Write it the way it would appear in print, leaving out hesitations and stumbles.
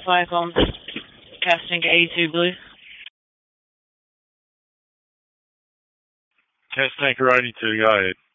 fire comms. Casting 82 Blue. Cast Tanker 82, go ahead.